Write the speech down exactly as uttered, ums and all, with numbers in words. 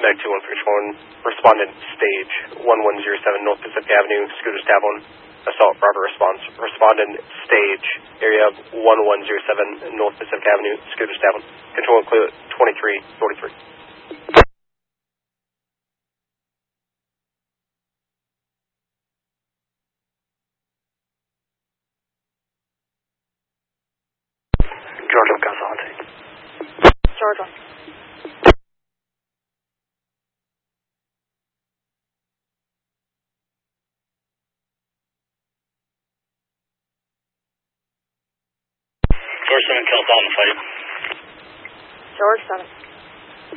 Mag two one for control one. Respondent stage one one zero seven North Pacific Avenue, Scooter Stab one. Assault Bravo response. Respondent stage area one one zero seven North Pacific Avenue, Scooter Stab one. Control one clear twenty-three forty-three. Georgia Casante. Georgia. George seven, Cal on the fight. George seven.